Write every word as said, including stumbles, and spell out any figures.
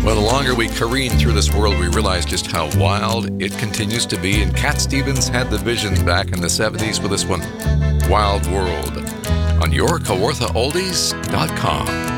Well, the longer we careen through this world, we realize just how wild it continues to be. And Cat Stevens had the vision back in the seventies with this one, Wild World, on your Kawartha Oldies dot com.